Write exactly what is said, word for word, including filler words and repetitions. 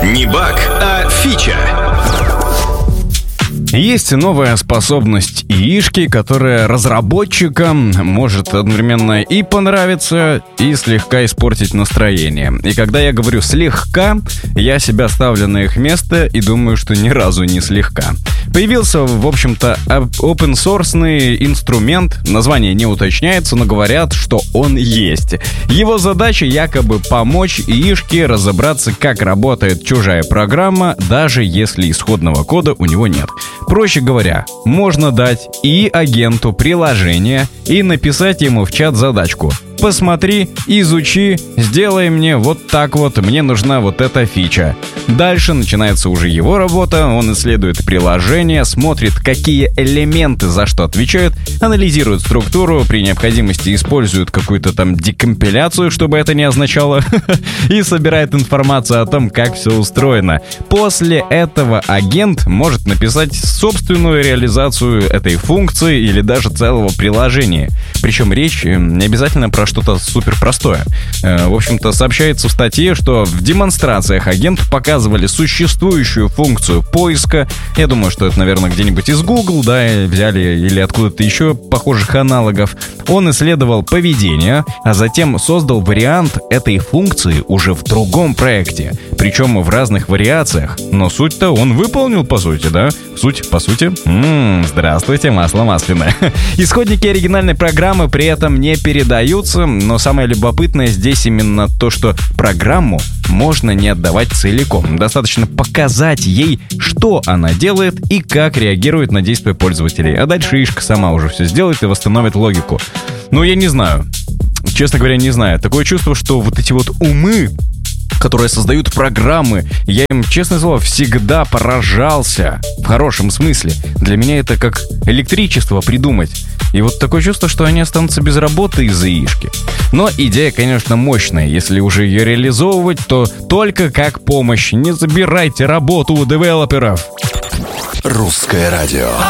Не баг, а фича. Есть новая способность яишки, которая разработчикам может одновременно и понравиться, и слегка испортить настроение. И когда я говорю «слегка», я себя ставлю на их место и думаю, что ни разу не слегка. Появился, в общем-то, open-source инструмент, название не уточняется, но говорят, что он есть. Его задача якобы помочь яишке разобраться, как работает чужая программа, даже если исходного кода у него нет. Проще говоря, можно дать и агенту приложение и написать ему в чат задачку: посмотри, изучи, сделай мне вот так вот, мне нужна вот эта фича. Дальше начинается уже его работа, он исследует приложение, смотрит, какие элементы за что отвечают, анализирует структуру, при необходимости использует какую-то там декомпиляцию, чтобы это не означало, и собирает информацию о том, как все устроено. После этого агент может написать собственную реализацию этой функции или даже целого приложения. Причем речь не обязательно про что-то супер простое. В общем-то, сообщается в статье, что в демонстрациях агенту показывали существующую функцию поиска. Я думаю, что это, наверное, где-нибудь из Google, да, взяли или откуда-то еще похожих аналогов. Он исследовал поведение, а затем создал вариант этой функции уже в другом проекте. Причем в разных вариациях. Но суть-то он выполнил, по сути, да? Суть, по сути? Ммм, здравствуйте, масло масляное. Исходники оригинальной программы при этом не передаются, но самое любопытное здесь именно то, что программу можно не отдавать целиком. Достаточно показать ей, что она делает и как реагирует на действия пользователей. А дальше яишка сама уже все сделает и восстановит логику. Ну, я не знаю. Честно говоря, не знаю. Такое чувство, что вот эти вот умы, которые создают программы, я им, честное слово, всегда поражался. В хорошем смысле. Для меня это как электричество придумать. И вот такое чувство, что они останутся без работы из-за яишки. Но идея, конечно, мощная. Если уже ее реализовывать, то только как помощь. Не забирайте работу у девелоперов. Русское радио.